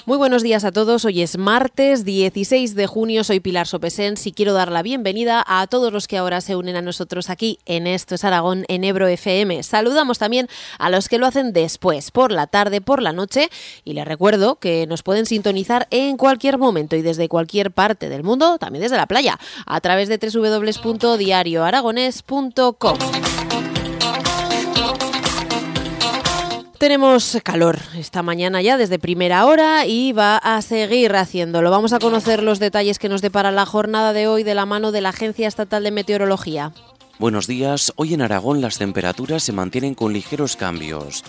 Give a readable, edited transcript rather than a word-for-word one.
Muy buenos días a todos, hoy es martes 16 de junio, soy Pilar Sopesens y quiero dar la bienvenida a todos los que ahora se unen a nosotros aquí en Esto es Aragón en Ebro FM. Saludamos también a los que lo hacen después, por la tarde, por la noche, y les recuerdo que nos pueden sintonizar en cualquier momento y desde cualquier parte del mundo, también desde la playa, a través de www.diarioaragones.com. Tenemos calor esta mañana ya desde primera hora y va a seguir haciéndolo. Vamos a conocer los detalles que nos depara la jornada de hoy de la mano de la Agencia Estatal de Meteorología. Buenos días. Hoy en Aragón las temperaturas se mantienen con ligeros cambios.